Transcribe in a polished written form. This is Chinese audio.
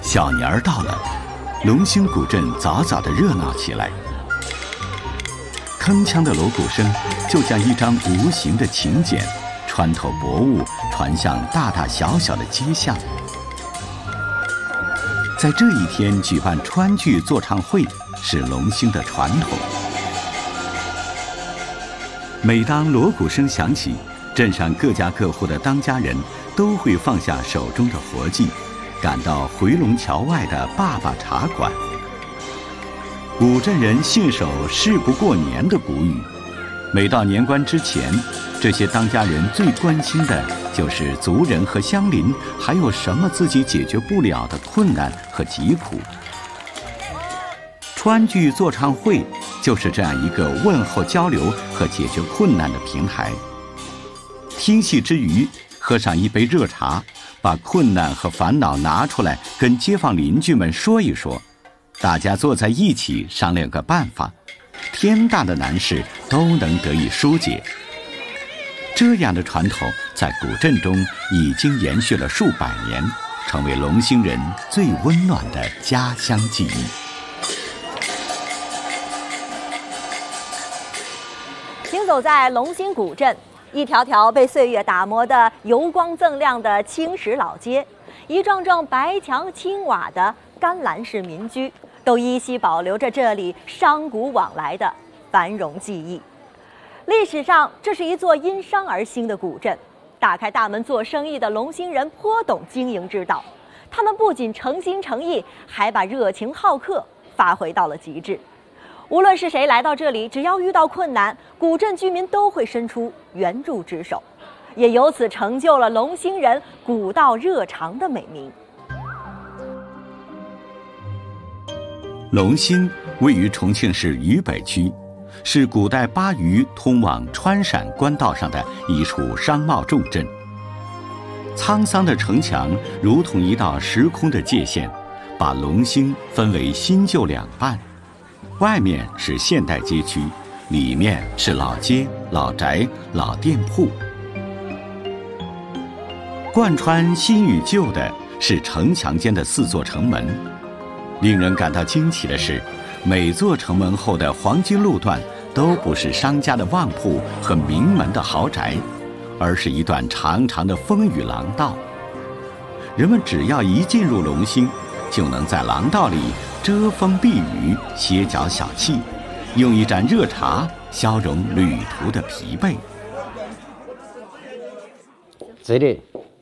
小年儿到了，龙兴古镇早早地热闹起来。铿锵的锣鼓声就像一张无形的请柬，穿透薄雾，传向大大小小的街巷。在这一天举办川剧座唱会是龙兴的传统。每当锣鼓声响起，镇上各家各户的当家人都会放下手中的活计，赶到回龙桥外的爸爸茶馆。古镇人信守事不过年的古语，每到年关之前，这些当家人最关心的就是族人和乡邻还有什么自己解决不了的困难和疾苦。川剧座唱会就是这样一个问候交流和解决困难的平台。听戏之余，喝上一杯热茶，把困难和烦恼拿出来跟街坊邻居们说一说，大家坐在一起商量个办法，天大的难事都能得以疏解。这样的传统在古镇中已经延续了数百年，成为龙兴人最温暖的家乡记忆。 行走在龙兴古镇，一条条被岁月打磨的油光锃亮的青石老街，一幢幢白墙青瓦的甘蓝式民居，都依稀保留着这里商贾往来的繁荣记忆。历史上，这是一座因商而兴的古镇。打开大门做生意的龙兴人颇懂经营之道，他们不仅诚心诚意，还把热情好客发挥到了极致。无论是谁来到这里，只要遇到困难，古镇居民都会伸出援助之手，也由此成就了龙兴人古道热肠的美名。 龙兴位于重庆市渝北区，是古代巴渝通往川陕官道上的一处商贸重镇。沧桑的城墙如同一道时空的界限，把龙兴分为新旧两半。外面是现代街区，里面是老街、老宅、老店铺。贯穿新与旧的是城墙间的4座城门。令人感到惊奇的是，每座城门后的黄金路段都不是商家的旺铺和名门的豪宅，而是一段长长的风雨廊道。人们只要一进入龙兴，就能在廊道里遮风避雨，歇脚小憩，用一盏热茶消融旅途的疲惫。 这里